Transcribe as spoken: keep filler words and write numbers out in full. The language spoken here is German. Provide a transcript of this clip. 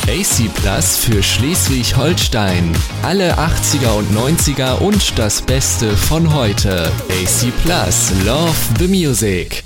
A C Plus für Schleswig-Holstein. Alle achtziger und neunziger und das Beste von heute. A C Plus, Love the Music.